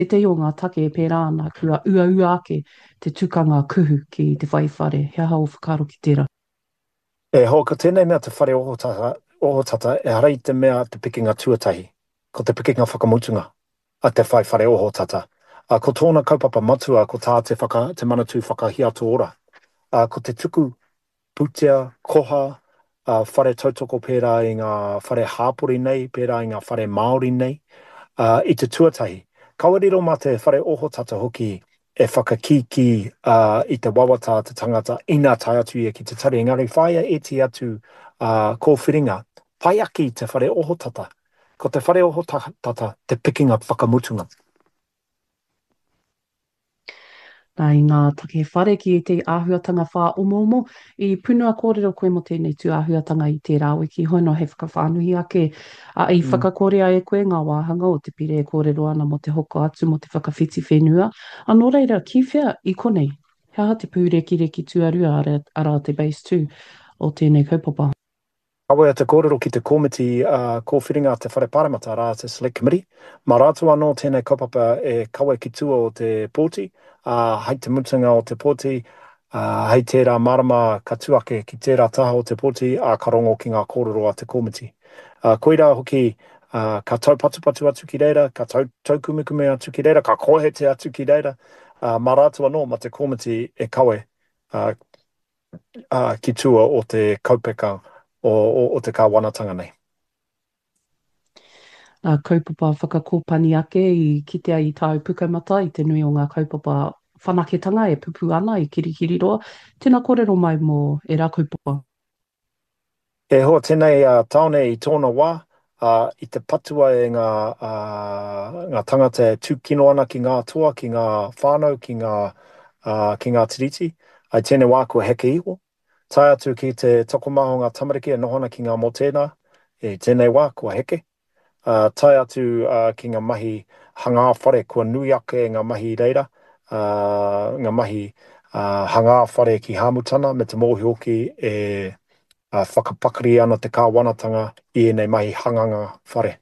E te o ngā take e pērā ana kua ua ua ake te tukanga kuhu ki te whaiwhare. Hea hau whakaro ki tērā. E hoka tēnei mea te whare ohotata e harai te mea te pikinga tuatahi, ko te pikinga whakamutunga a te whare ohotata. Ko tōna kaupapa matua ko tā te manatū whakahiato ora. Ko te tuku putea, koha, whare tautoko pērā i ngā whare hāpori nei, pērā i ngā whare Māori nei, i te tuatahi. Kawariro mā te whare ohotata hoki e whakakiki i te wawata te tangata ina tai atu ia ki te tari. Engari whaia e ti atu ko whiringa, pai aki te whare ohotata. Ko te whare ohotata, te pikinga whakamutunga. Nā i ngā take whare ki te āhuatanga whā omo i punua kōrero koe mo tēnei tū āhuatanga i tērā wiki hono he whakawhānui ake i whakakorea e koe ngā wāhanga o te pire e kōrero ana mo te hoko atu mo te whakawhiti whenua. Anō reira, ki whea i konei, hea te pūreki tuarua ara te base 2 o tēnei kaupapa. Kawe te kōrero ki te komiti kōwhiringa te whare pāremata rā te Select Committee. Mā rātua anō tēnei kaupapa e kawe ki tua o te pōti, hei te mutunga o te pōti, hei tērā marama ka tuake ki tērā taha o te pōti, ka rongo ki ngā kōrero a te komiti. Koira hoki ka tau patupatu atu ki reira, ka tau kumikume atu ki reira, ka kohete atu ki reira. Mā rātua anō ma te komiti e kawe ki tua o te kaupeka o te kāwanatanga nei. Kaupapa whakakōpani ake i kitea i tāu pukaumata i te nui o ngā kaupapa whanaketanga e pupu ana i kirikiri roa. Tēnā kōrero mai mō e rā kaupapa. E hoa tēnei taone i tōna wā, i te patua e ngā tangata e tūkino ana ki ngā toa, ki ngā whānau, ki ngā tiriti, ai tēnei wā kua heke iho. Tai atu ki te tokomaho ngā tamariki e nohona ki ngā motena, e tēnei wā kua heke. Tai atu ki ngā mahi hangā whare kua nui ake ngā mahi reira, ngā mahi hangā whare ki Hāmutana me te mōhi hoki e whakapakari ana te kāwanatanga i nei mahi hanganga whare.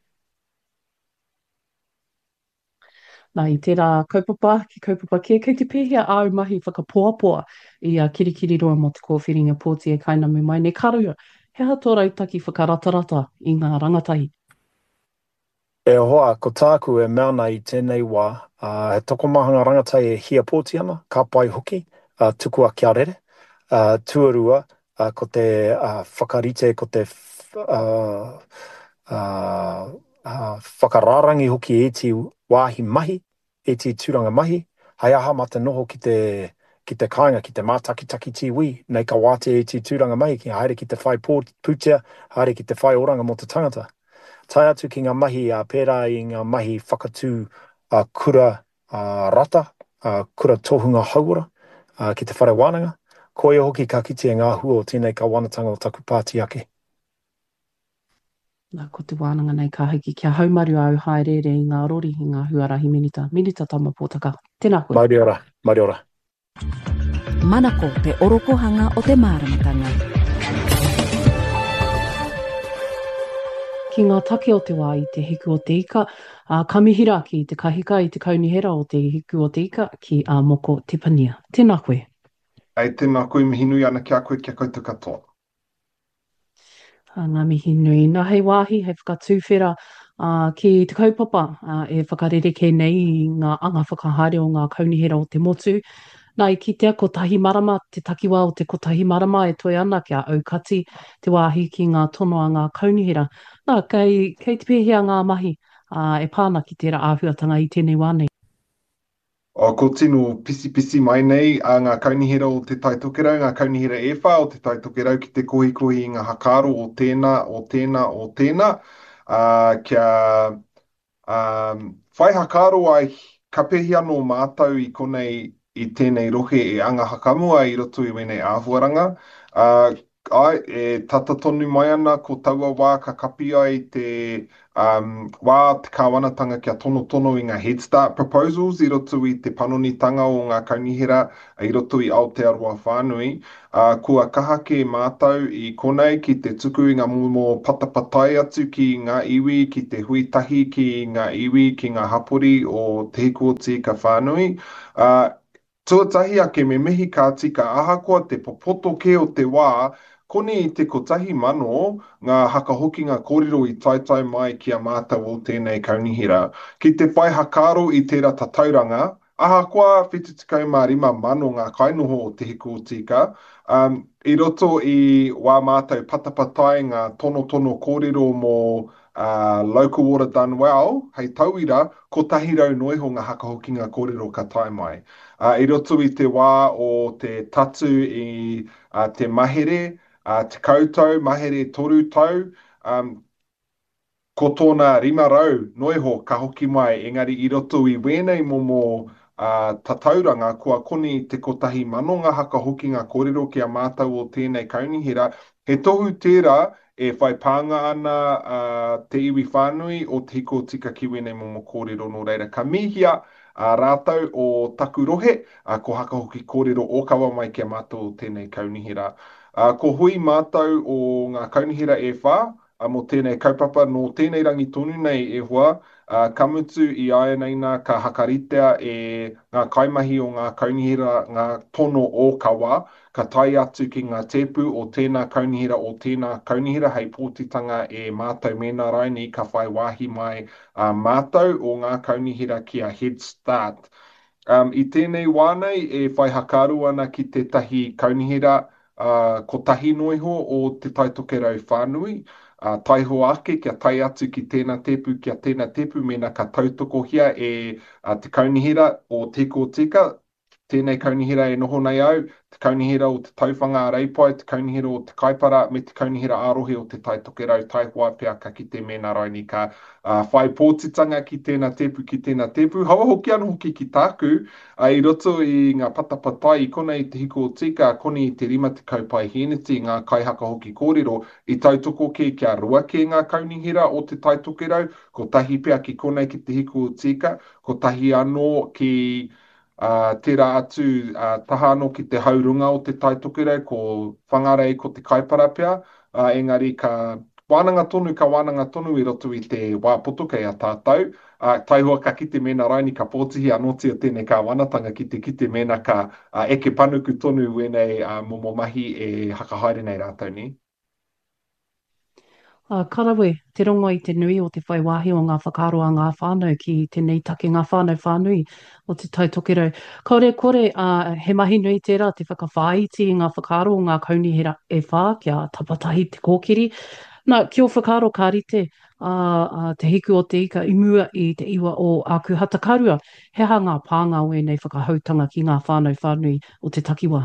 Nā i tērā kaupapa, ki kaupapa kia, kei te pēhea au mahi whakapoapoa i kirikiri roa mo te kōwhiringa pōti e kainamu mai. Nei karua, hea tōra i taki whakaratarata i ngā rangatahi. E hoa, ko tāku e meana i tēnei wā, he tokomahanga rangatai e hia pōti ana, ka pai hoki, tukua kia rere, tuarua, ko te whakarite, ko te whakararangi hoki e ti wāhi mahi, e ti tūranga mahi, hai aha ma te noho ki te kāinga, ki te mātakitaki tiwi, nei ka wāte e ti tūranga mahi, ki haere ki te whai pūtea, haere ki te whai oranga mo te tangata. Tai atu ki ngā mahi pērā i ngā mahi whakatū kura rata, kura tohunga hauora, ki te whare wānanga, ko e hoki ka kite ngā hua o tēnei ka wanatanga o taku pāti ake. Nā, ko te wānanga nei ka hiki kia haumaru au haerere i ngā rori i ngā huarahi minita. Minita tama pōtaka. Tēnā koe. Mauri ora, mauri ora. Manako te orokohanga o te māramatanga. Ki ngā take o te wā i te hiku o te ika, ka mihira ki te kahika i te kaunihera o te hiku o te ika ki Moko Tepania. Tēnā koe. Ai tēnā koe mihi nui ana kia koe kia koutou katoa. Ngā mihi nui. Nā hei wāhi, hei whakatūwhera ki te kaupapa e whakarereke nei i ngā anga whakahaere o ngā kaunihera o te motu. Nā i kitea ko tahi marama, te takiwā o te ko tahi marama e toi ana kia aukati te wāhi ki ngā tono a ngā kaunihera. Nā, kei te pēhea ngā mahi e pāna ki tērā āhuatanga i tēnei wānei. Ko tino pisi mai nei a ngā kaunihera o te taitokerau, ngā kaunihera ewha o te taitokerau ki te kohi i ngā hakaro o tēnā. Kia whai hakaro ai ka pehi anō mātau i konei i tēnei rohe e anga hakamua i roto i wenei āhuaranga. Ai, e tata tonu mai ana ko taua wā ka kapi ai wā te kāwanatanga kia tono tono i ngā Head Start proposals i roto i te panonitanga o ngā kaunihira i roto i Aotearoa Whānui. Kua kaha ke mātou i konei ki te tuku i ngā momo patapatai atu ki ngā iwi, ki te huitahi ki ngā iwi, ki ngā hapori o te hiku o tika whānui. Tuatahi ake me mihi ka tika ahakoa te popoto ke o te wā, koni i te kotahi mano ngā hakahoki ngā kōrero i taetai mai ki a mātou o tēnei kaunihira. Ki te whai hakaro i tērā tatauranga, ahakoa 75 mano ngā kainoho o te hiku o tika. I roto i wā mātou patapatai ngā tono tono kōrero mō Local Water Done Well, hei tauira, ko tahi rau noiho ngā hakahoki ngā kōrero ka tae mai. I roto i te wā o te tatu i te mahere, te koutou, mahere toru tau, ko tōna 500 noiho ka hoki mai, engari i roto i wēnei momo tatauranga, kua koni te kotahi mano ngā hakahoki ngā kōrero ki a mātou o tēnei kaunihira, he tohu tērā e whai pānga ana te iwi whānui o te hiko tika ki wēnei momo kōrero no reira. Ka mihia rātou o taku rohe, ko hakahoki kōrero o kawa mai ki a mātou o tēnei kaunihira. Ko hui mātou o ngā kaunihira e whā, mo tēnei kaupapa no tēnei rangi tonu nei e hoa, kamutu i aenaina ka hakaritea e ngā kaimahi o ngā kaunihira, ngā tono o kawa, ka tai atu ki ngā tepu o tēnā kaunihira o tēnā kaunihira, hei pōtitanga e mātou mena raini ka whai wāhi mai mātou o ngā kaunihira ki a Head Start. I tēnei wānei e whai hakaru ana ki te tahi kaunihira ko tahi noiho o te taitokerau whānui, taiho ake kia tai atu ki tēnā tepu, kia tēnā tepu, mena ka tautoko hia e te kaunihira o teko o tika, tēnei kaunihira e noho nei au, te kaunihira o te tauwhanga a reipai, te kaunihira o te kaipara, me te kaunihira arohe o te taitokerau taihoa pia ka ki te mena raini ka whai pōtitanga ki tēnā tepu, ki tēnā tepu. Hawa hoki anu hoki ki tāku, i roto i ngā patapatai i konei te hiko o tika, koni i te rima te kaupai heneti, ngā kaihaka hoki kōrero, i tautoko ke kia rua ke ngā kaunihira o te taitokerau, ko tahi pia ki konei ki te hiko o tika, ko tahi anō ki tērā atu taha anō ki te haurunga o te taitokerau, ko whangarei ko te kaipara pia, engari ka wānanga tonu i roto i te wāpoto kei a tātou, taihua ka kite mena raini ka pōtihi anotia tēnei ka wanatanga ki te kite mena ka eke panuku tonu wēnei momo mahi e hakahaere nei rātou ni. Karawe, te rongo i te nui o te whai wāhi o ngā whakaaro a ngā whānau ki tēnei take ngā whānau whānui o te taitokerau. Kore, he mahi nui tērā te whakawhāiti i ngā whakaaro o ngā kaunihira e whā kia tapatahi te kōkiri. Nā, kia whakaaro ka rite te hiku o te ika i mua i te iwa o Aku Hatakarua. He hanga pānga o nei whakahautanga ki ngā whānau whānui o te takiwā?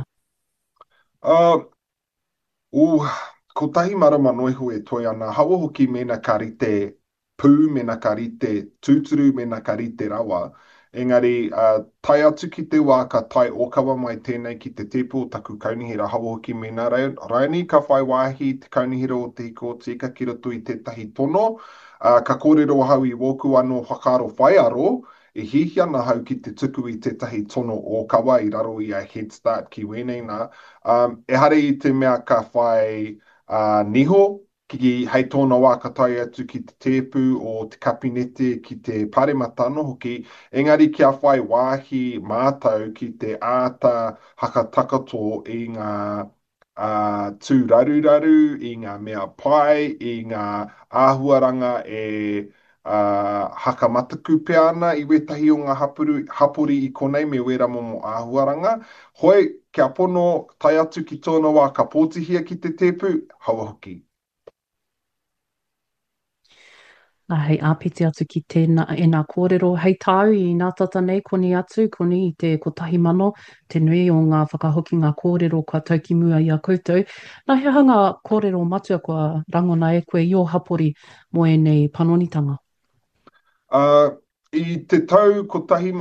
Ko tahi marama noiho e toi ana, hawa hoki mena ka rite pū, mena ka rite tūturu, mena ka rite rawa. Engari, tai atu ki te wā ka tai okawa mai tēnei ki te tepo o taku kaunihira, hawa hoki mena raini ka whai wāhi te kaunihira o te hiko o tika ki roto i tētahi tono, ka kōrero hau i woku anō whakaaro whaiaro, e hihi ana hau ki te tuku i tētahi tono o kawa i raro i a Head Start ki wēnei nā. E hare i te mea ka whai niho, ki hei tōna wā ka tai atu ki te tepu o te kapinete ki te pārematano hoki, engari kia whai wāhi mātou ki te āta haka takato i ngā tū raruraru, i ngā mea pai, i ngā āhuaranga e haka mataku pia ana i wetahi o ngā hapori i konei me wera momo āhuaranga. Hoi, kia pono tai atu ki tōna wā ka pōtihia ki te tepu, hawa hoki. Hei āpiti atu ki tēnā e nā kōrero. Hei tāu i nā tata nei koni atu, koni i te kotahi mano, te nui o ngā whakahoki ngā kōrero kua tauki mua i a koutou. Nā he hanga kōrero matua kua rangona e koe i o hapori mo e nei panonitanga. I te tau ko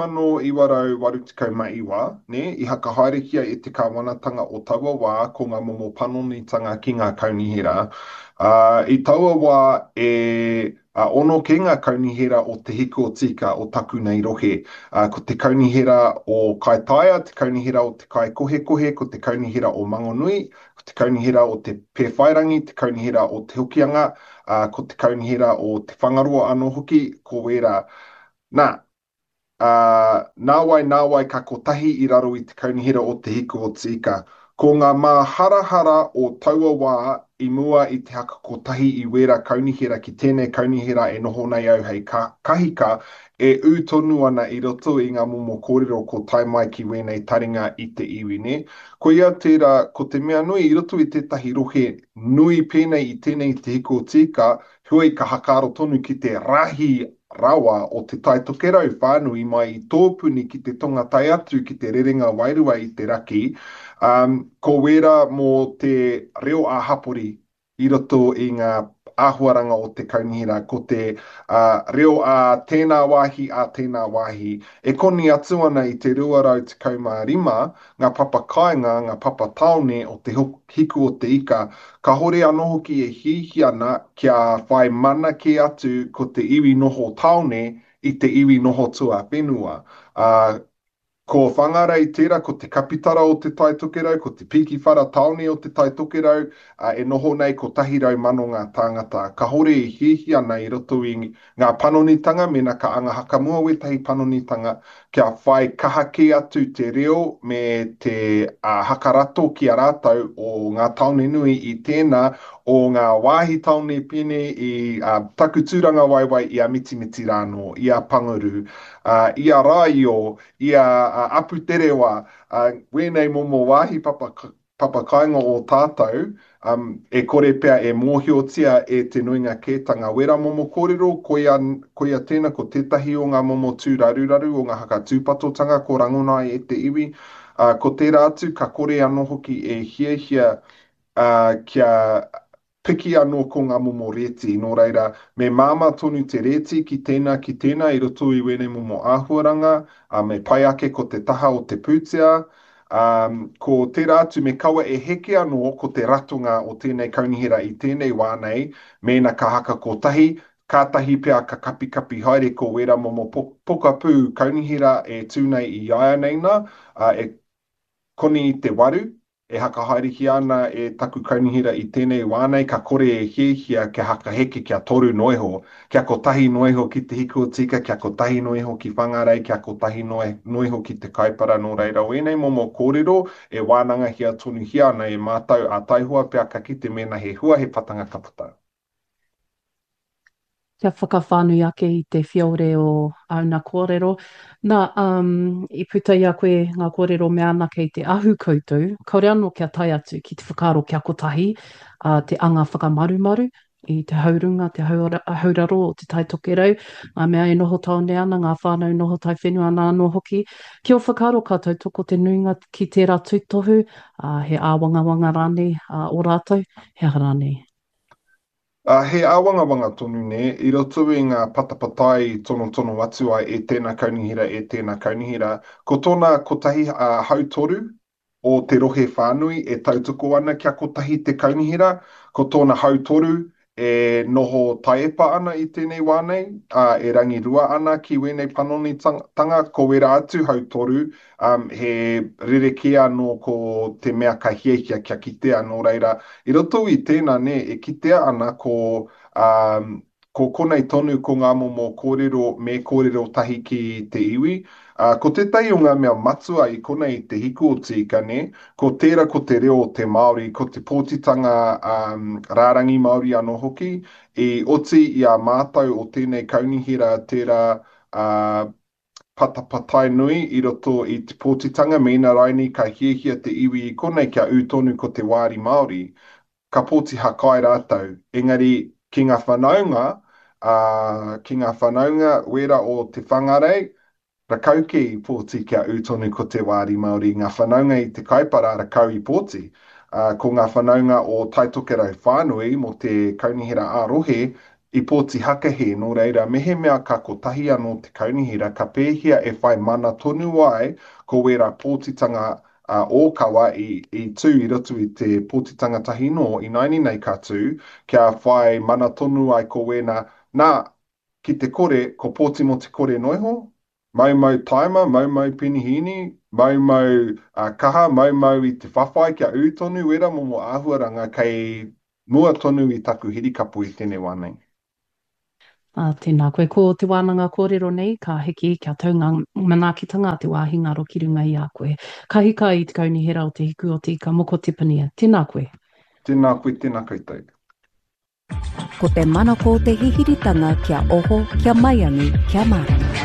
1981, ne, I hakahaerekia e te kāwanatanga o taua wā ko ngā momo panonitanga ki ngā kaunihira. I taua wā ono ke ngā kaunihira o te hiku o tika o taku nei rohe. Ko te kaunihira o Kaitaia, te kaunihira o te Kai Kohe Kohe, ko te kaunihira o Mangonui, ko te kaunihira o te Pewhairangi, te kaunihira o te Hokianga, ko te kaunihira o te Whangaroa anō hoki, ko wera. Nā, nā wai ka kotahi I raro I te kaunihira o te hiku o tika. Ko ngā māharahara o taua wā I mua I te haka kotahi I wera kaunihira ki tēnei kaunihira e noho nei au hei kahika e ūtonu ana I roto I ngā momo kōrero ko tai mai ki wēnei taringa I te iwi, ne? Ko ia tērā, ko te mea nui I roto I tētahi rohe nui pēnei I tēnei te hiku o tika, hui ka hakaro tonu ki te rahi rawa o te tai tokerau whānui mai I tōpuni ki te tonga tai atu ki te rerenga wairua I te raki, ko wera mō te reo a hapori I roto I ngā āhuaranga o te kaunihira, ko te reo a tēnā wāhi a tēnā wāhi. E koni atu ana I te ruarau te kaumārima, ngā papa kāinga, ngā papa taone o te hiku o te ika, ka hore anō hoki e hihi ana kia whai mana ki atu ko te iwi noho taone I te iwi noho tua whenua. Ko whangarei tērā, ko te kapitara o te tai tokerau, ko te piki whara taone o te tai tokerau, e noho nei ko tahirau mano ngā tāngata. Ka hore I hihi ana I roto I ngā panonitanga, mena ka anga hakamua wetahi panonitanga, kia whai kaha ki atu te reo me te hakarato ki a rātau o ngā taone nui I tēnā o ngā wāhi taone pene I takuturanga waiwai I a mitimiti rāno, I a panguru, I a rāio, I a aputerewa, wēnei momo wāhi papa kainga o tātou, e kore pea e mōhiotia e te nuinga kētanga wera momo kōrero, ko ia tēnā ko tētahi o ngā momo tūraruraru o ngā haka tūpatotanga ko rangunai e te iwi, ko tērā atu ka kore anō hoki e hiahia kia piki anō ko ngā momo reti, nō reira, me māma tonu te reti ki tēnā I roto I wēnei momo āhuaranga, me pai ake ko te taha o te pūtea, ko tērā atu me kaua e heke anō ko te ratunga o tēnei kaunihira I tēnei wānei, mēna ka haka ko tahi, kātahi pea ka kapi haere ko wera momo pokapū kaunihira e tūnei I aia neina, e koni I te waru, e haka haeriki ana e taku kaunihira I tēnei wānei, ka kore e hiehia kia haka heke kia toru noiho, kia kotahi noiho ki te hiku o tika, kia kotahi noiho ki whangarei, kia kotahi noiho ki te kaipara nō reira. Wēnei momo kōrero e wānanga hia tonu hia ana e mātau a taihua pea ka kite mena he hua he patanga kaputa. Kia whakawhānui ake I te whiaure o auna kōrero. Nā, I puta I a koe ngā kōrero me ana kei te ahu koutou, kaore anō kia tai atu ki te whakaaro kia kotahi, te anga whakamarumaru, I te haurunga, te hauraro o te tai tokerau, ngā mea e noho taone ana, ngā whānau noho tai whenua ana anō hoki. Kia o whakaaro kātou toko te nuinga ki tērā tuitohu, he āwangawanga rāne o rātou, he aha rāne. He āwangawanga tonu ne, I roto I ngā patapatai tono atu ai e tēnā kaunihira, ko tōna kotahi hautoru o te rohe whānui e tautoko ana kia kotahi te kaunihira, ko tōna hautoru e noho taepa ana I tēnei wānei, e rangirua ana ki wēnei panoni tanga, ko wera atu hautoru, he rerekea no ko te mea ka hiehia kia kitea nō reira. I roto I tēnā ne, e kitea ana ko konei tonu ko ngā momo kōrero me kōrero tahi ki te iwi, ko tētai o ngā mea matua I konei te hiku o tika ne, ko tērā ko te reo o te Māori, ko te pōtitanga rārangi Māori anō hoki, I oti I a mātau o tēnei kaunihira tērā patapatai nui I roto I te pōtitanga mēna raini ka hiehia te iwi I konei kia ūtonu ko te wāri Māori, ka pōti hakai rātau. Engari, ki ngā whanaunga wera o te whangarei, rakau ke I pōti kia ūtonu ko te wāri Māori. Ngā whanaunga I te kaipara rakau I pōti. Ko ngā whanaunga o taitokerau whānui mo te kaunihira ārohe, i pōti hakahe, no reira, mehe mea ka kotahi anō te kaunihira, ka pēhia e whai mana tonu ai, ko wera pōtitanga ōkawa i tū i roto i te pōtitanga tahi no, i naini nei ka tū, kia whai mana tonu ai ko wena, nā, ki te kore, ko pōti mo te kore noiho, mau taima, mau pinihini, mau kaha, mau i te whawhai kia ūtonu, wera momo āhuaranga kei mua tonu i taku hirikapu i tēnei wānei. Tēnā koe, ko te wānanga kōrero nei, ka heki kia taunga manaakitanga te wāhinga ro ki runga i a koe. Ka hika i te kaunihera o te hiku o te ika moko te pania. Tēnā koe. Tēnā koe, tēnā koutou. Ko te manako te hihiritanga kia oho, kia maiangi, kia marama.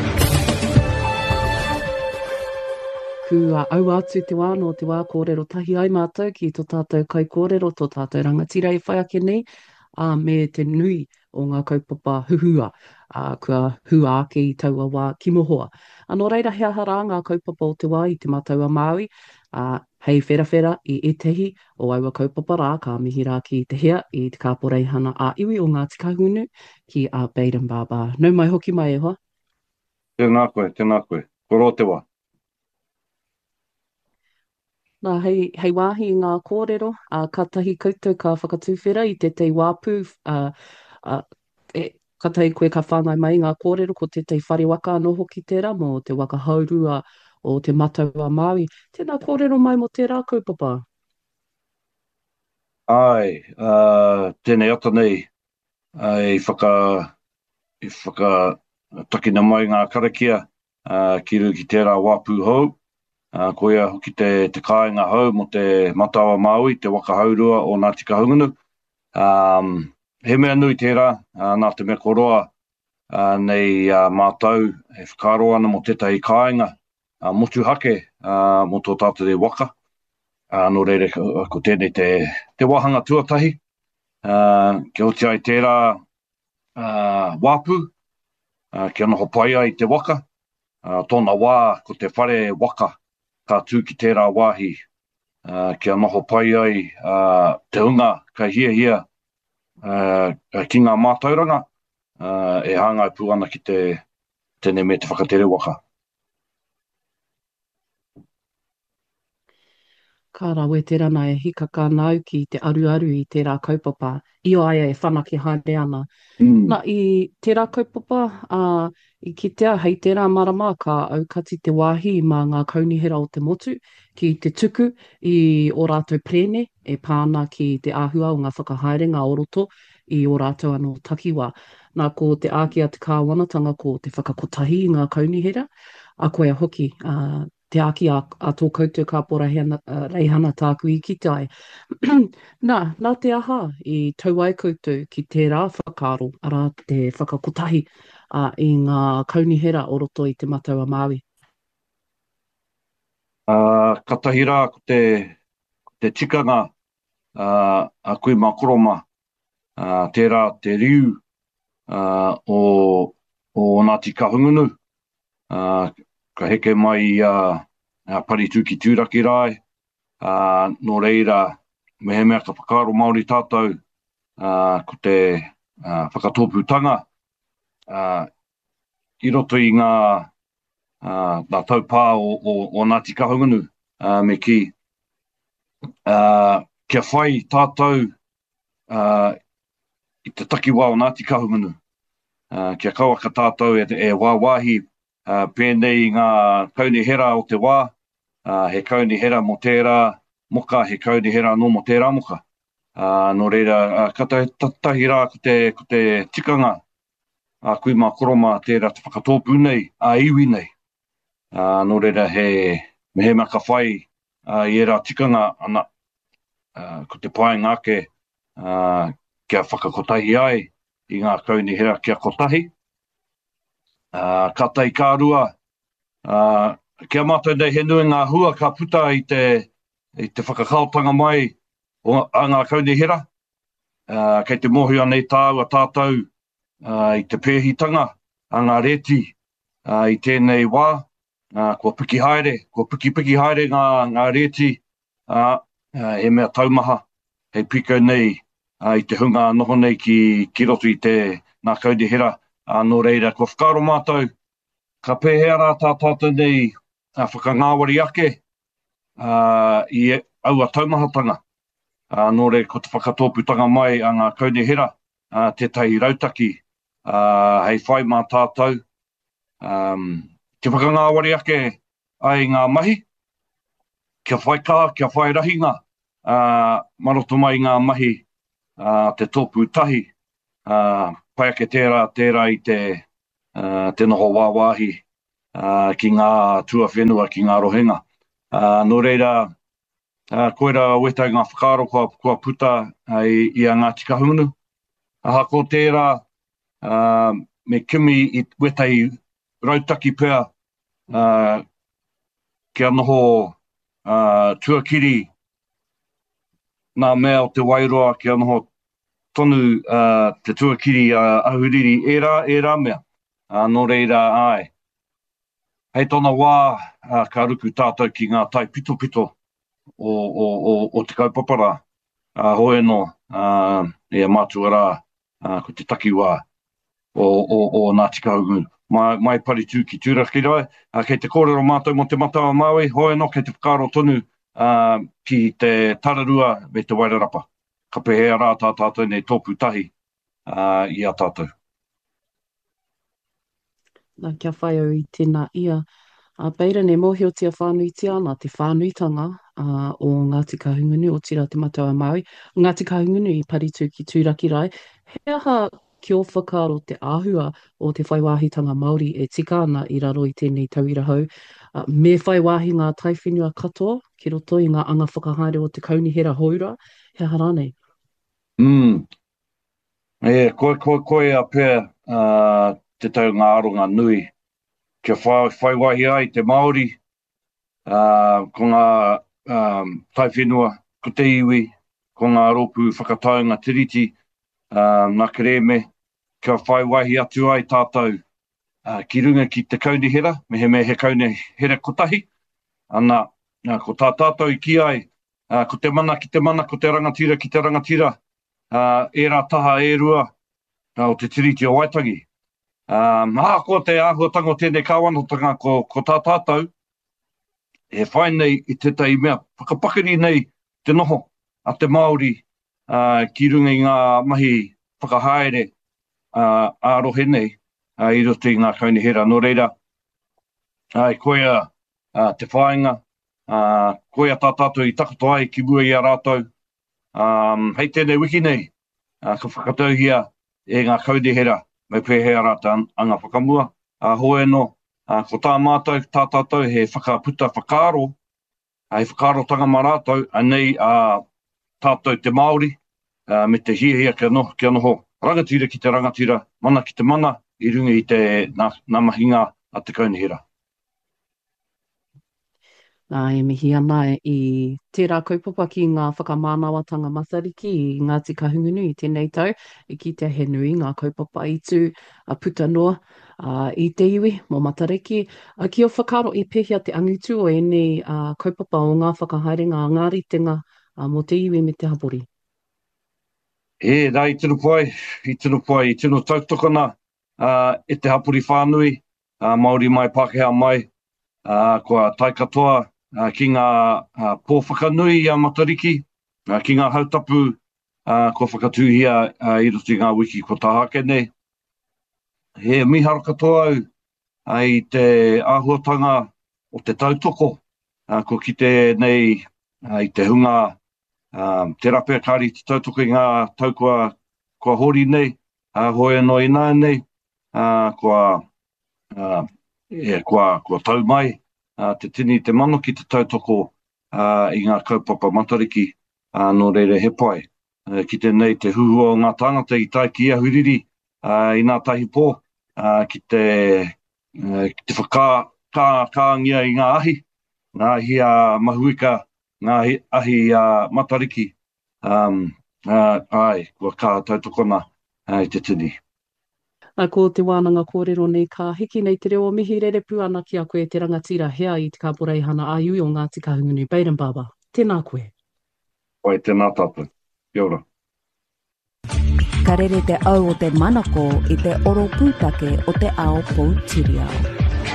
Kua au atu te wā no te wā kōrero tahi ai mātou ki tō tātou kai kōrero, tō tātou rangatira i whai ake nei, me te nui o ngā kaupapa huhua, kua hua ake i taua wā kimohoa. Anō reira hea hara ngā kaupapa o te wā i te mātaua Māui, hei whera i etehi o aua kaupapa rā, ka mihi rā ki te hea i te kāporeihana a iwi o Ngāti Kahunu ki a Baden Baba. Nau mai hoki mai e hoa. Tēnā koe, koro te wā. Nā, hei wāhi i ngā kōrero, ka tahi koutou ka whakatūwhera i te wāpū, ka tahi koe ka whāngai mai ngā kōrero ko te whare waka anō hoki tērā mō te waka haurua o te mātaua Māui. Tēnā kōrero mai mo tērā kaupapa? Ai, tēnei ata nei, i whaka takina mai ngā karakia, ki ru ki tērā wāpū hou, ko ia hoki te kāinga hau mo te Mātaua Māui, te waka haurua o Ngāti Kahungunu. He mea nui tērā, nā te mea koroa nei mātou e whakaro ana mo tētahi kāinga, motu hake mo tō tātou te waka. Nō reire, ko tēnei te wahanga tuatahi. Kia oti ai tērā wāpū, kia noho pai ai te waka. Tōna wā, ko te whare waka, ka tū ki tērā wāhi. Kia noho pai ai te unga, ka hia, ki ngā mātauranga, e hāngai pū ana ki tēnei me te whakatere waka. Ka rawe tērā nei, hika ka nau ki te aru i tērā kaupapa, i o aia e whanaki haere ana. Nā, i tērā kaupapa, i kitea hei tērā marama ka aukati te wāhi mā ngā kaunihera o te motu, ki te tuku i o rātou prene, e pāna ki te āhua o ngā whakahaere, ngā oroto, i o rātou anō takiwā. Nā, ko te ākia te kāwanatanga ko te whakakotahi i ngā kaunihera, a koe a hoki, te aki a tō koutou ka reihana tāku i ki tai. Nā te aha i tau ai koutou ki tērā whakaro, ara te whakakotahi i ngā kaunihera o roto i te Mātaua Māui. Ka tahi rā ko te tikanga a koe makoroma, tērā te riu o Ngāti Kahungunu, ka heke mai Paritū ki tūraki rai, nō reira mehe mea ka whakaro Māori tātou, ko te whakatōpūtanga, i roto i ngā taupā o Ngāti Kahungunu, me ki, kia whai tātou i te takiwā o Ngāti Kahungunu, kia kawaka tātou e wāwahi, pēnei ngā kaunihera o te wā, he kaunihera mo tērā moka, he kaunihera no mo tērā moka. Nō reira, ka tahi rā ko te tikanga, koe mā koroma tērā te whakatōpū nei, iwi nei. Nō reira, mehe mea ka whai i era tikanga ana, ko te pai ngāke, kia whakakotahi ai i ngā kaunihera kia kotahi. Ka tai kārua, kia mātou nei he nui ngā hua ka puta i te whakakautanga mai a ngā kaunihera. Kei te mohi anei tāua tātou i te pēhitanga a ngā reti i tēnei wā. Kua piki haere ngā reti, he mea taumaha, hei piko nei i te hunga noho nei ki roto i te ngā kaunihera. Nō reira, ko whakaro mātou, ka pēhea rā tātou nei whakangāwari ake i aua taumahatanga. Nō reira, ko te whakatōputanga mai a ngā kaunihera, tētahi rautaki, hei whai mā tātou. Te whakangāwari ake ai ngā mahi, kia whai kā, kia whai rahinga, maroto mai ngā mahi, te tōpū tahi, pai ake tērā i te noho wāwāhi, ki ngā tua whenua, ki ngā rohenga. Nō reira, koera wetai ngā whakaro kua puta i a Ngāti Kahungunu. Ko tērā, me kimi i wetai rautaki pēr, kia noho tuakiri nā mea o te Wairoa, kia noho tonu te tuakiri ahuriri e rā mea. Nō reira ai. Hei tōna wā ka ruku tātou ki ngā tai pito o te kaupapara. Hoi no, e mātua rā, ko te takiwā o Ngāti Kahungunu. Mai paritū ki tūraki rai, kei te kōrero mātou mo te matawa Māui, hoi no, kei te whakaro tonu ki te tararua me te Wairarapa. Ka pehea rā tātou nei tōpū tahi i a tātou. Nā kia whai au i tēnā ia. Beira ne mōhiotia whānuitia nā te whānuitanga o Ngāti Kahungunu, o tira te matawa Māui. Ngāti Kahungunu i paritū ki tūraki rai. He aha ki o whakaro te āhua o te whaiwāhitanga Māori e tika ana i raro i tēnei tauira hau. Me whaiwāhi ngā taiwhenua katoa, ki roto i ngā anga whakahaere o te kaunihera haura. He aha rānei. Koe a pēr te tau ngā aronga nui. Kia whaiwahi ai te Māori, ko ngā taiwhenua, ko te iwi, ko ngā rōpū whakataunga tiriti, nā kereme, kia whaiwahi atu ai tātou ki runga ki te kaunihera, me he kaunihera kotahi. Ana, ko tā tātou i ki ai, ko te mana ki te mana, ko te rangatira ki te rangatira, e rā taha e rua o te tiriti o Waitangi. Ko te āhuatanga o tēnei kāwanotanga ko tā tātou, e whai nei i tētai mea, whakapakari nei te noho a te Māori ki runga i ngā mahi whakahaere ārohe nei i roto i ngā kaunihera. Nō reira, koea te whāinga, koea tā tātou i takoto ai ki mua i a rātou. Hei tēnei wiki nei, ka whakatauhia e ngā kaunihera, mai pēhea rata anga whakamua. Hoi no, ko tā mātou, tā tātou he whakaputa whakaro, he whakarotanga mā rātou, anei tātou te Māori, me te hiahia kia noho, rangatira ki te rangatira, mana ki te mana, i runga i te nā mahinga a te kaunihera. Nā e mihi ana i tērā kaupapa ki ngā whakamānawatanga matariki i Ngāti Kahungunu i tēnei tau, i ki te he nui ngā kaupapa i tū a puta noa i te iwi mō matariki. Ki o whakaro i pehia te angitu o enei kaupapa o ngā whakahaerenga ngā ritenga mō te iwi me te hapori. Nā i tino pai, i tino tautokana e te hapori whānui, Māori mai, Pākehā mai, kua tai katoa, ki ngā pōwhakanui i a matariki, ki ngā hautapu, ko whakatūhia i roto i ngā wiki ko tāhake nei. He miharo katoa au i te āhuatanga o te tautoko, ko ki te nei i te hunga, te rapea kāri te tautoko i ngā taukua kua hori nei, hoi no i nā nei, kua tau mai, te tini te mano ki te tautoko i ngā kaupapa matariki, nō reire he pai. Ki te nei te huhua o ngā tangata i tai ki ahuriri i ngā tahi pō, ki te whakāngia i ngā ahi mahuika, ngā ahi matariki, kua kā tautokona i te tini. Ko te wānanga kōrero nei ka hiki nei te reo mihi rerepu ana ki a koe te rangatira hea i te kāporeihana āiui o Ngāti Kahungunu. Beiran Baba, tēnā koe. Oi, tēnā tātou. Kia ora. ka rere te au o te manako i te oro pūtake o te ao Poutirihau.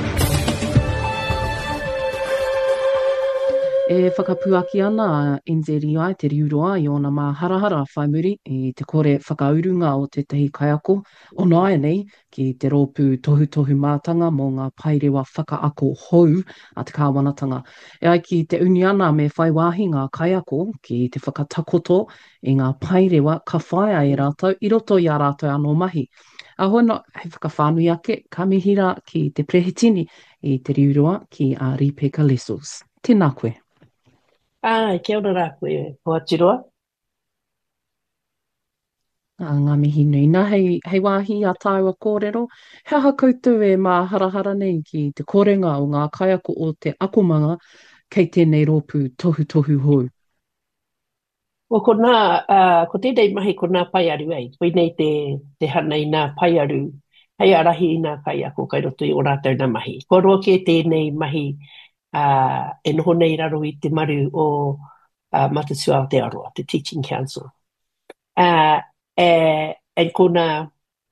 E whakapuaki ana NZRI te riuroa i ona mā harahara whaimuri i te kore whakaurunga o te tehi kaiako. O nāia nei ki te rōpū tohu mātanga mō ngā pairewa whakaako hou a te kāwanatanga. E ai ki te uni ana me whai wāhi ngā kaiako ki te whakatakoto i ngā pairewa ka whaia e rātou i roto i a rātou anō mahi. A hono hei whakawhānui ake ka mihira ki te prehitini i te riuroa ki a Ripeka Lessels. Tēnā koe. Kia ora rā koe, Hoatiroa. Ngā mihi nui. Nā hei wāhi a tāua kōrero, he aha koutou e mā harahara nei ki te korenga o ngā kaiako o te akomanga kei tēnei rōpū tohu hou. Ko tēnei mahi ko nā pai aru ei. Koe nei te hana i nā pai aru, hei arahi i nā kaiako kai roto i o rātou nā mahi. Ko roa ke tēnei mahi e noho nei raro i te maru o Matatua Aotearoa, te Teaching Council. Kona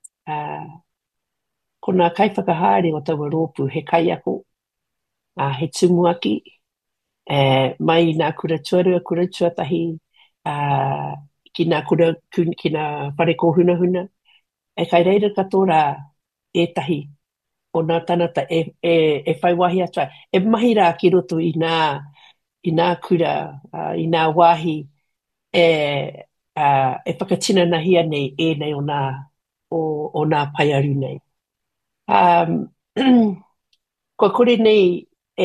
kai whakahaere o taua rōpū he kaiako, he tumuaki, mai nā kura tuatahi, ki nā whare kōhunahuna. E kai reira katoa e tahi o nā tanata e whai wahi atua. E mahi rā ki roto i nā kura, i nā wahi, e whakatina nahia nei e nei o nā pai aru nei. Ko kore nei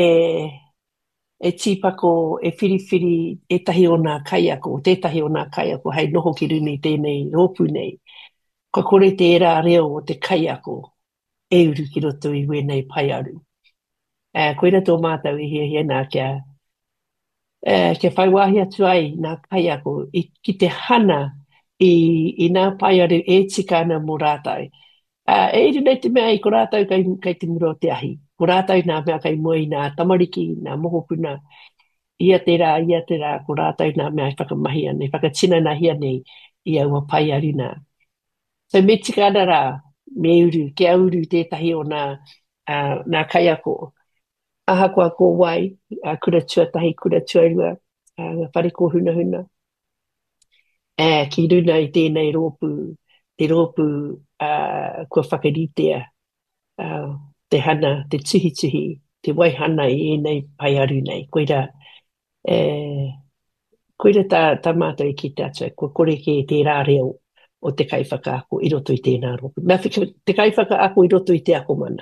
e tīpako, e whiriwhiri e tahi o nā kaiako, tētahi o nā kaiako, hei noho ki runi tēnei rōpū nei. Ko kore te era reo o te kaiako, e uru ki roto i wēnei pai aru. Koira tō mātau i hia nā kia whai wahi atu ai nā kaiako ki te hana i nā pai aru e tika ana mō rātai. E iri nei te mea i ko rātau kai te muro te ahi. Ko rātau nā mea kai mua i nā tamariki, nā mohopuna, ia te rā, ko rātau nā mea i whakamahi ane, whakatina nahia nei i aua pai aru nā. So me tika ana rā, me uru, kia uru tētahi o nā kaiako. Aha koa ko wai, kura tuatahi, kura tuarua, whare ko huna. Ki runa i tēnei rōpū, te rōpū kua whakaritea, te hana, te tuhi, te waihana i enei pai aru nei. Koira tā mātou i ki te atua, kua kore ke te rā reo o te kai whakaako i roto i tēnā rōpū. Te kai whakaako i roto i te akomana.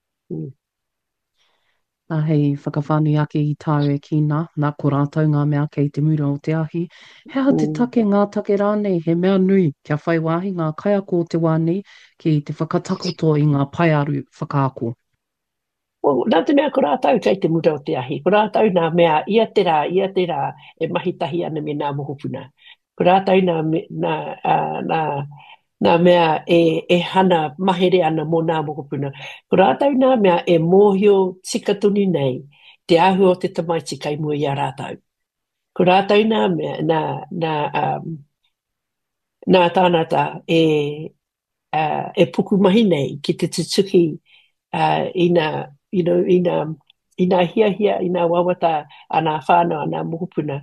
Nā hei whakawhānui ake i tāu e ki nā ko rātou ngā mea kei te mura o te ahi. Hea te take ngā take rānei, he mea nui kia whai wāhi ngā kaiako o te wānei ki te whakatakoto i ngā pai aru whakaako. Nā te mea ko rātou kei te mura o te ahi. Ko rātou nā mea ia te rā e mahitahi ana me nā mohopuna. Ko rātou nā mea e hana mahere ana mō nā mohopuna. Ko rātou nā mea e mōhio tikatuni nei te ahu o te tamaiti kai mua i a rātou. Ko rātou nā mea nā tānata e puku mahi nei ki te tutuki i nā hia, i nā wawata a nā whānau, a nā mohopuna.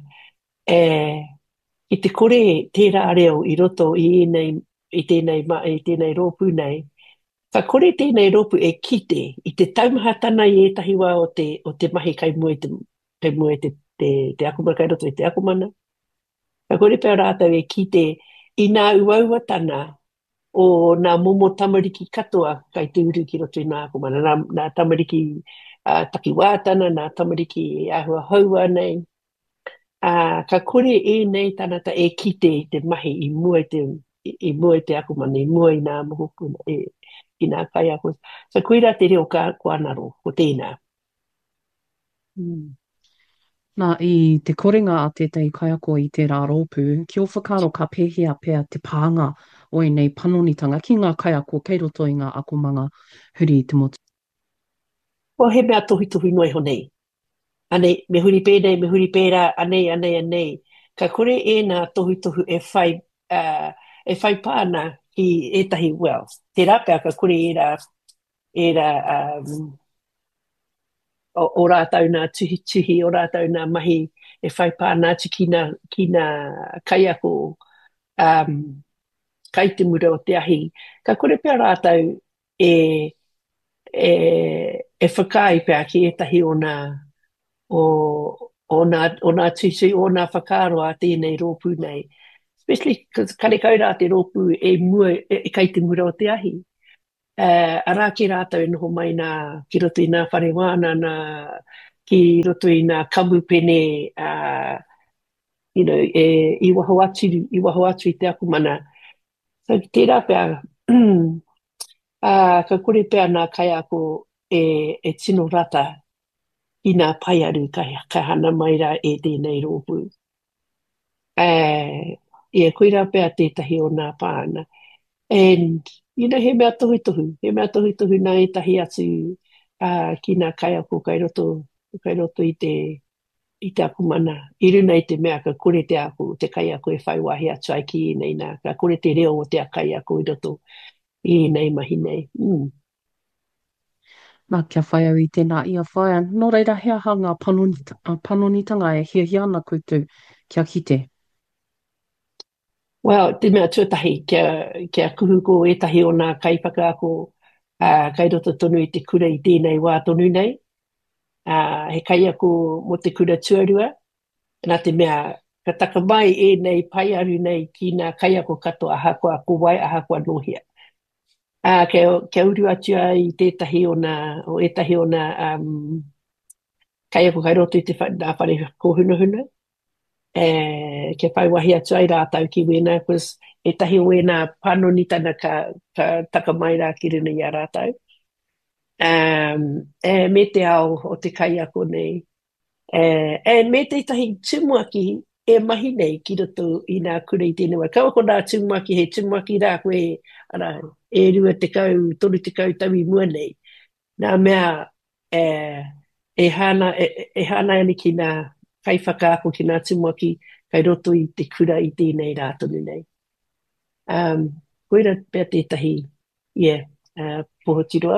I te kore tērā reo i roto i tēnei rōpū nei. Ka kore tēnei rōpū e kite i te taumahatana i etahi wā o te mahi kai mua te akumana, kai roto i te akumana. Ka kore pēr rātou e kite i nā uauatana o nā momo tamariki katoa kai te uru ki roto i nā akumana. Nā tamariki takiwātana, nā tamariki ahua haua nei. Ka kore e nei tanata e kite i te mahi i mua te akumana, i mua i nā mohopuna, i nā kai ako. So koira te reo kua naro, ko tēnā. Nā, i te korenga a tētai kaiako i tērā rōpū, ki o whakaro ka pēhea pēa te pānga o i nei panonitanga ki ngā kaiako kei roto i ngā akomanga huri i te motu. O he mea tohi noi honei. Anei, me huri pēnei, me huri pērā, anei. Ka kore e nā tohu e whai e whai pāna ki etahi wealth. Te rapea ka kore o rātau nā tuhi, o rātau nā mahi e whai pāna atu ki nā kaiako kai te mura o te ahi. Ka kore pia rātau e whakai pia ki etahi o nā tuhi, o nā whakaro a tēnei rōpū nei. Especially, kare kaurā te rōpū kai te mura o te ahi. Arā ki rātau e noho mai ki roto i nā wharewāna, ki roto i nā kamupene, i waho atu i te akumana. So, tērā pia, ka kore pia nā kai ako e tino rata i nā pai aru kai hana maira e tēnei rōpū. Koe rā pia tētahi o nā pāna. And, he mea tohu nā e tahi atu ki nā kai ako kai roto i te akumana. I runa i te mea ka kore te ako, te kai ako e whai wahi atu ai ki i nei nā. Ka kore te reo o te kai ako i roto i nei mahi nei. Nā kia whai au i tēnā ia whai. Nō reira hea hanga panonitanga e hia ana koutou kia kite. Well, te mea tuatahi, kia kuhu ko etahi o nā kai whakaako kai roto tonu i te kura i tēnei wā tonu nei. He kai ako mo te kura tuarua. Nā te mea, ka taka mai e nei pai aru nei ki nā kai ako kato ahakoa kowai ahakoa nohia. Kia uru atu ai tētahi o etahi o nā kai ako kai roto i te whare kohunahuna. Ke whai wahi atu ai rātau ki wena, because e tahi o wena panonitana ka taka mai rā ki rina i a rātau. Me te ao o te kai ako nei. Me te tahi tumuaki e mahi nei ki roto i nā kura i tēnei wā. Kaua ko nā tumuaki, he tumuaki rā koe e rua te kau, tonu te kau tau i mua nei. Nā mea e hana ani ki nā kai whakaako ki nā tumuaki kai roto i te kura i tēnei rātonu nei. Koera pia tētahi, pohotiroa.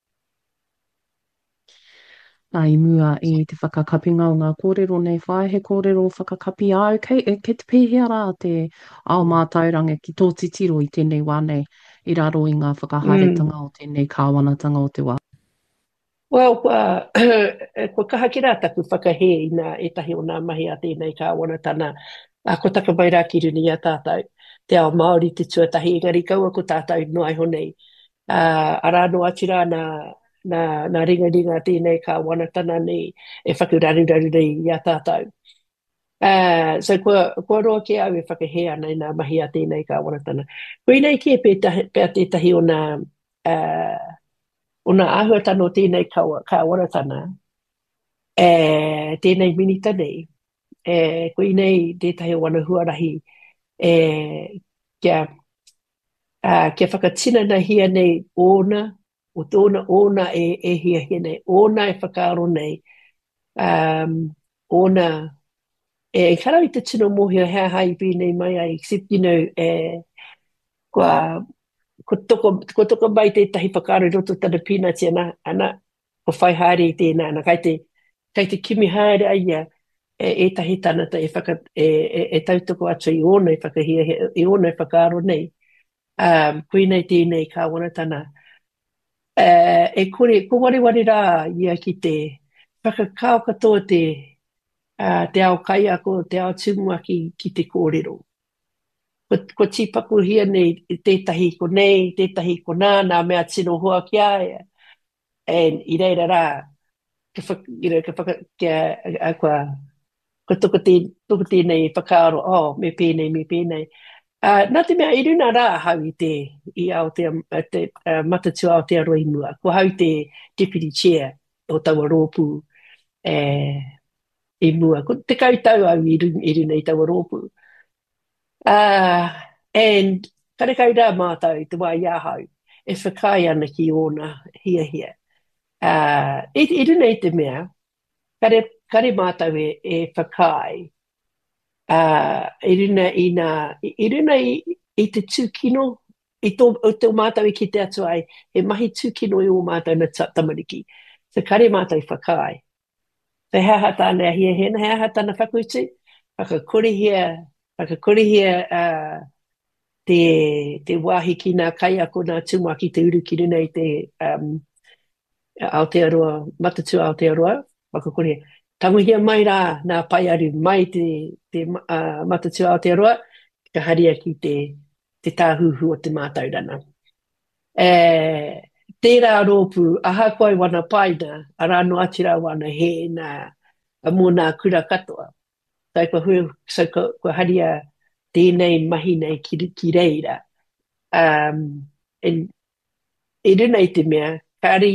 Nā i mua i te whakakapinga o ngā kōrero nei whai, he kōrero whakakapi au. Kei te pēhea rā te ao mātauranga ki tō titiro i tēnei wā nei, i raro i ngā whakaharetanga o tēnei kāwanatanga o te wā. Well, ko kaha ki rā taku whakahe i nā etahi o nā mahi a tēnei kāwanatana. Ko taka mai rā ki runi a tātou. Te ao Māori te tuatahi, engari kaua ko tātou no ai honei. Arā no atu rā nā ringa tēnei kāwanatana nei e whakuraru nei i a tātou. So kua roa ke au e whakahe ana i nā mahi a tēnei kāwanatana. Koe nei ki e pēr tētahi o nā āhuatana o tēnei kāwanatana, tēnei minita nei, koe nei tētahi o wana huarahi, kia whakatina na hia nei ona, o tōna e hia nei, ona e whakaaro nei, ona, karau i te tino mohia hea hai nei mai ai, except, ko toko mai tētahi whakaaro i roto tana pīnati ana, ko whai haere i tēnā, ana kai te kimi haere aia, tahi tanata tautoko atu i ona i whakahia, i ona i whakaaro nei, koe nei tēnei kāwanatana. Ko wariwari rā ia ki te whakakao katoa te ao kai ako, te ao tumuaki ki te kōrero. Ko tipaku hia nei tētahi ko nei, tētahi ko nā mea tino hoa ki aia. I reira rā, ko toko tēnei whakaaro, me pēnei. Nā te mea, i runa rā hau i matatua ao te aroa i mua. Ko hau te deputy chair o taua rōpū i mua. Ko te kautau au i runa i taua rōpū. And kare kau rā mātau te wā iahau e whakai ana ki ona hia. I runa i te mea, kare mātau e whakai, i runa i te tūkino, o te mātou i ki te atu ai, he mahi tūkino i o mātou na tamariki. So kare mātou i whakai. So hea hata ana hia hena, hea hata ana whakutu, whakakorehia te wāhi ki nā kai ako nā tūmā ki te uru ki runa i te Aotearoa, matatu Aotearoa, whakakorehia. Tanguhia mai rā nā pai aru mai te matatu Aotearoa, ka haria ki te tāhuhu o te mātaurana. Tērā rōpū, aha koe wana paina, ara no atira wana he nā mō nā kura katoa. Tai ko haria tēnei mahi nei ki reira. E runa i te mea, kare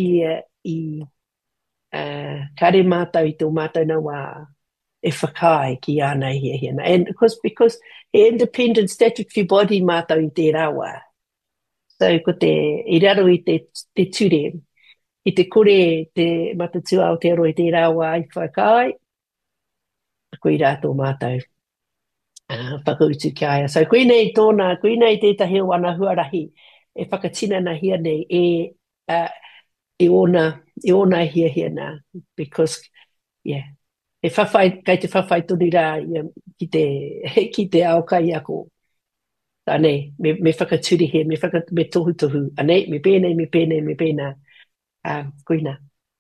kare mātau i tō mātau na wā e whakai ki ānei hia. And of course, because he independent statutory body mātau i te rawa. So, ko i raro i te ture, i te kore te matatu Aotearoa i te rawa i whakai, ko i rātou mātau whakautu ki aia. So, koe nei tētahi o wana huarahi, e whakatina na hia nei, e ona hia nā, because, yeah, kei te whawhai tuni rā ki te ao kai ako. Anei, me whakaturi he, me tohu. Anei, me pēnei. Koina.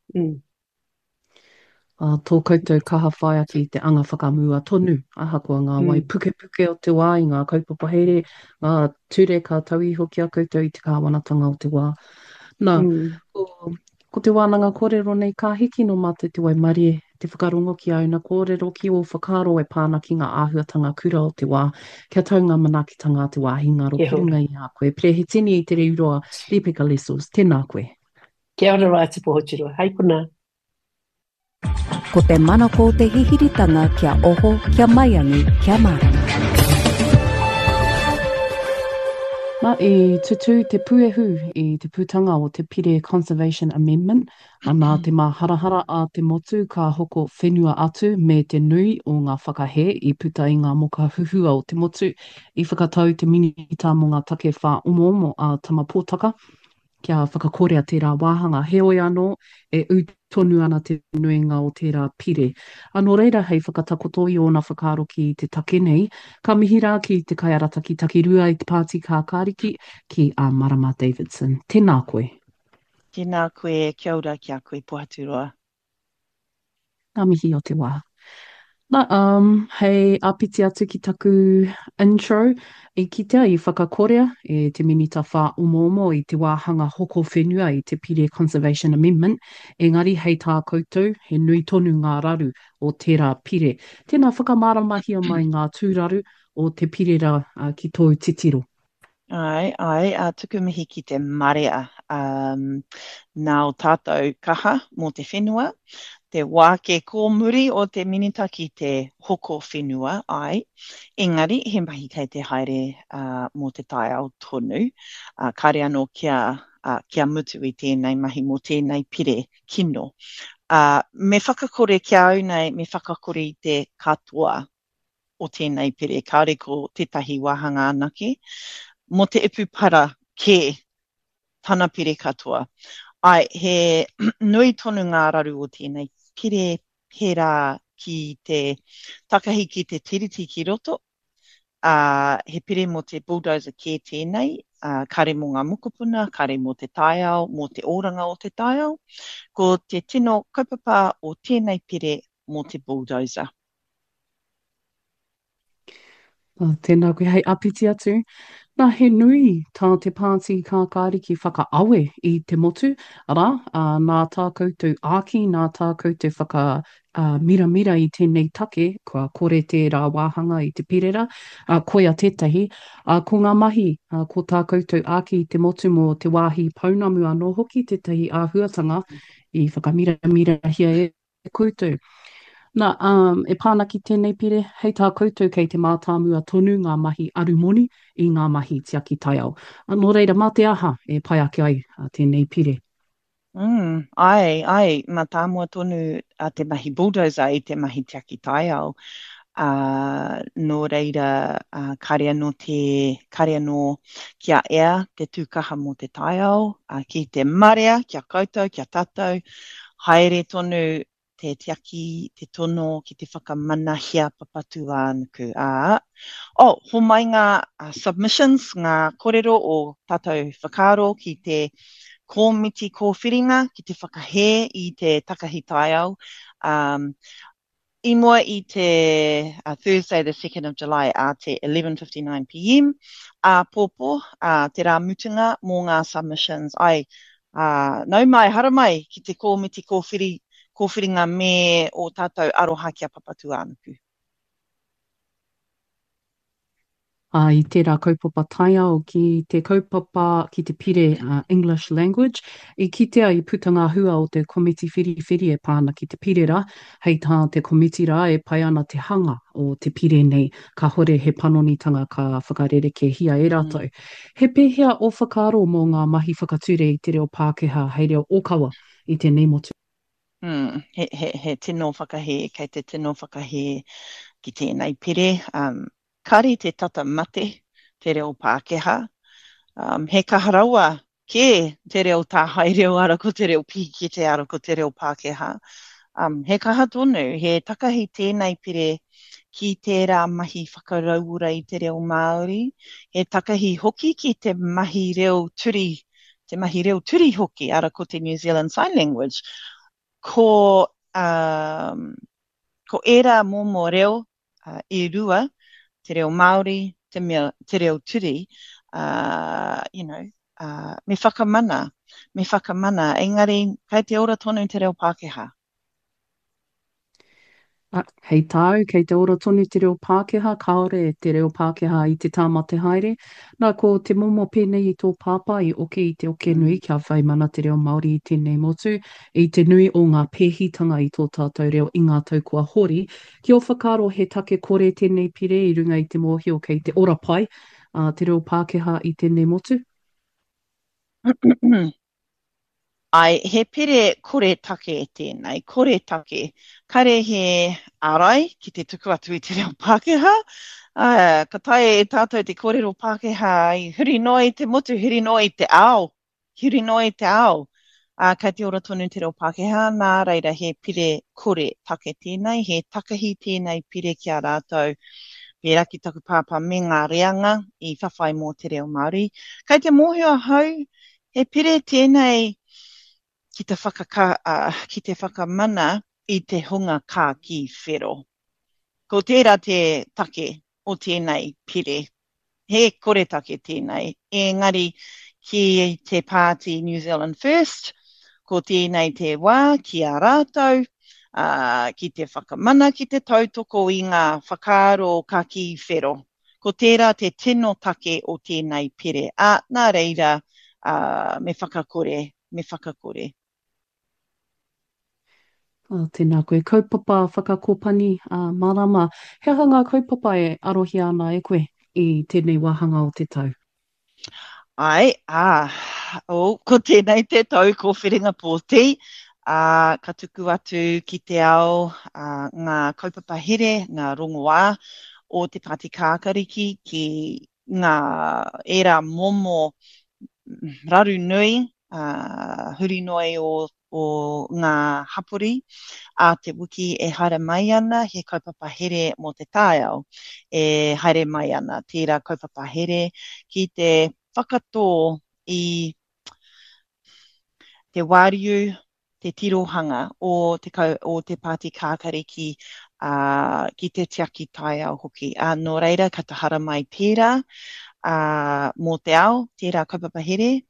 Tō koutou kaha whaia ki te anga whakamua tonu, aha kua ngā wai puke o te wā i ngā kaupapa here, ngā ture ka tau iho ki a koutou i te kāwanatanga o te wā. Nā, ko te wānanga kōrero nei ka hiki no mate te wai marie, te whakarongo ki au na kōrero ki o whakaro e pāna ki ngā āhuatanga kura o te wā, kia tau ngā manakitanga te wā hingaro piringa i a koe. Pere he tini i te reiroa, Lepeka Lessels, tēnā koe. Kia ora rā te pohotiroa, hei kuna. Ko te manako o te hihiritanga kia oho, kia maiangi, kia marama. Ma i tutu te puehu i te pūtanga o te Pire Conservation Amendment, nā te maharahara a te motu ka hoko whenua atu me te nui o ngā whakahe i puta i ngā moka huhua o te motu i whakatau te minita mo ngā take whā umo a tamapōtaka. Kia whakakorea tērā wāhanga heoi anō e utonu ana te nuinga o tērā pire. Anō reira hei whakatakoto i ōna whakaro ki te take nei, ka mihira ki te kaiarata ki takirua i te pāti kā kāriki ki a Marama Davidson. Tēnā koe. Tēnā koe, kia ora kia koe Puhaturoa. Ngā mihi o te wā. Nā, hei apiti atu ki taku intro, i kitea i whakakorea e te minita whā umo i te wāhanga hoko whenua i te Pire Conservation Amendment, engari hei tā koutou he nui tonu ngā raru o tērā pire. Tēnā whakamaramahia mai ngā tūraru o te pirera ki tōu titiro. Ai, tuku mihi ki te marea. Nā o tātou kaha mō te whenua, te wāke kōmuri o te minita ki te hoko whenua, ai. Engari, he mahi kei te haere mō te tai au tonu. Kare anō kia mutu i tēnei mahi mō tēnei pire kino. Me whakakore kia au nei, me whakakore i te katoa o tēnei pire, kaore ko tētahi wāhanga anake. Mo te epupara ke tana pire katoa. Ai, he nui tonu ngā raru o tēnei pire pera ki te takahi ki te tiriti ki roto. He pire mo te bulldozer ke tēnei, kare mo ngā mukupuna, kare mo te taiao, mo te oranga o te taiao, ko te tino kaupapa o tēnei pire mo te bulldozer. Tēnā koe hei apiti atu. Nā he nui tā te pāti kā kāriki whakaawe i te motu, ara, nā tā koutou āki, nā tā koutou mira i tēnei take, kua kore tērā wāhanga i te pirera, koia tētahi, ko ngā mahi, ko tā koutou āki i te motu mo te wāhi paunamu anō hoki, tētahi āhuatanga i whakamira hia e koutou. Nā, e pāna ki tēnei pire, hei tā koutou kei te mātāmua tonu ngā mahi arumoni i ngā mahi tiaki taiao. Nō reira, mā te aha e pai ake ai tēnei pire. Ai, mātāmua tonu a te mahi bulldozer i te mahi tiaki taiao. Nō reira, kare anō kia ea te tūkaha mō te taiao, ki te marea, kia koutou, kia tātou, haere tonu te tiaki, te tono, ki te whakamanahia papatu ānuku. Ho mai ngā submissions, ngā kōrero o tātou whakaro ki te kōmiti kōwhiringa, ki te whakahē i te takahi taiao. I mua i te Thursday the 2nd of July a te 11:59 p.m. Pōpō, te rā mutunga mō ngā submissions. Nau mai, hara mai ki te kōmiti kōwhiringa me o tātou aroha kia papatu ānuku. I tērā kaupapa taiao ki te kaupapa ki te pire English language. I kitea I putanga hua o te komiti whiri e pāna ki te pirera, hei tā te komiti rā e pai ana te hanga o te pire nei, ka hore he panonitanga ka whakarereke hia e rātou. He pēhea o whakaro mō ngā mahi whakature I te reo Pākehā, hei reo Okawa I te nei motu. He tino whakahē, kei te tino whakahē ki tēnei pire. Kari te tata mate, te reo Pākehā. He kaharaua ke te reo tāhai reo ara ko te reo piki te ara ko te reo Pākehā. He kaha tonu, he takahi tēnei pire ki tērā mahi whakaraura I te reo Māori. He takahi hoki ki te mahi reo turi hoki ara ko te New Zealand Sign Language. Ko era momo reo I rua, te reo Māori, te reo turi, me whakamana. Engari, kai te ora tonu te reo Pākehā. Hei tāu, kei te ora tonu te reo Pākehā, kaore te reo Pākehā I te tāmate haere. Nā ko te momo pēnei I tō pāpā I oke I te oke nui kia whai mana te reo Māori I tēnei motu. I te nui o ngā pēhitanga I tō tātou reo I ngā tau kua hori. Ki o whakaro he take kore tēnei pire I runga I te mōhio kei te ora pai, te reo Pākehā I tēnei motu. He pire kore take e tēnei, kore take. Kare he arai ki te tuku atu I te reo Pākehā. Ka tae e tātou te kōrero Pākehā I huri noi te motu, huri noi te ao. Kai te ora tonu te reo Pākehā, nā reira he pire kore take tēnei, he takahi tēnei pire ki a rātou. Pērā ki taku pāpā me ngā reanga I whawhai mō te reo Māori. Kai te mōhio hau, he pire tēnei ki te whakamana I te hunga kā ki whero. Ko tērā te take o tēnei pire. He kore take tēnei. Engari ki te pāti New Zealand First, ko tēnei te wā ki a rātou, ki te whakamana ki te tautoko I ngā whakaro kā ki whero. Ko tērā te tino take o tēnei pire. Nā reira, me whakakore. Tēnā koe kaupapa whakakopani marama. He aha ngā kaupapa e arohi ana e koe I tēnei wahanga o te tau? Ko tēnei te tau ko whiringa pōti. Ka tuku atu ki te ao ngā kaupapa here, ngā rongoā o te Pāti Kākariki ki ngā era momo raru nui, huri noi o ngā hapori, te wiki e haere mai ana, he kaupapa here mō te taiao, e haere mai ana, tērā kaupapa here, ki te whakatō I te wāriu, te tirohanga o te Pāti Kākariki ki te tiaki taiao hoki. Nō reira, ka tahara mai tērā, mō te ao, tērā kaupapa here,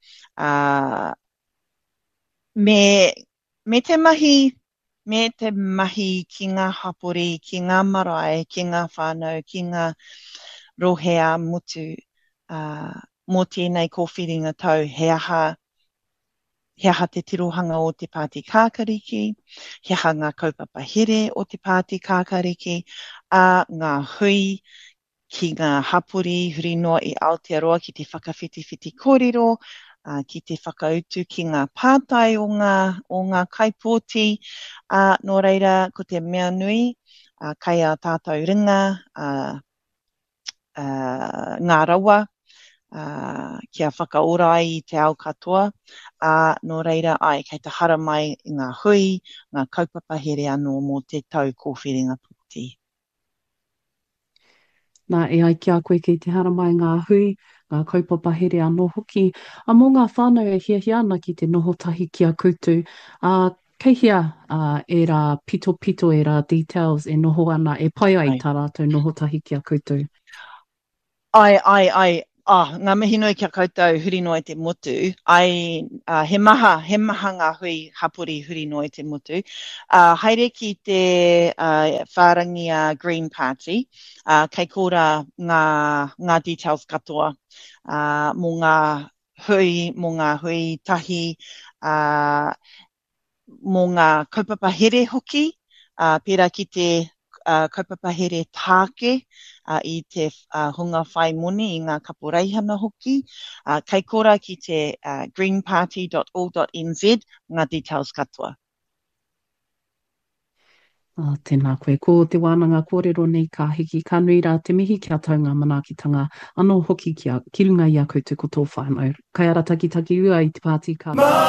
me te mahi ki ngā hapori, ki ngā marae, ki ngā whānau, ki ngā rohea mutu, mō tēnei kōwhiringa tau, he aha te tirohanga o te Pāti Kākariki, he aha ngā kaupapa here o te Pāti Kākariki, ngā hui, ki ngā hapori, huri noa I Aotearoa, ki te whakawhitiwhiti kōrero, ki te whakautu ki ngā pātai o ngā kaipōti. Nō reira, ko te mea nui, kai a tātou ringa, ngā rawa, kia whakaora ai I te ao katoa, nō reira ai, kei te hara mai I ngā hui, ngā kaupapa here anō mō te tau kōwhiringa puti. Nā e ai ki a koe kei te hara mai ngā hui, ngā kaupapa here anō hoki, a mō ngā whānau e hiahia ana ki te noho tahi ki a koutou, kei hia e rā pito pito e rā details e noho ana, e pai ai tā rātou noho tahi ki a koutou. Ai. Ngā mihi nui kia koutou huri noa te motu. He maha ngā hui hapori huri noa te motu. Haere ki te whārangi a Green Party, kei kora ngā details katoa mō ngā hui tahi, mō ngā kaupapa here hoki, pērā ki te kaupapa here tāke, I te hunga whai moni I ngā kapo reihana hoki. Kei kora ki te greenparty.org.nz ngā details katoa. Tēnā koe, ko te wānanga kōrero nei ka hiki ka nui rā te mihi kia tau ngā manaakitanga anō hoki ki runga I a koutou ko tō whānau. Kai ara taki ua I te pāti ka...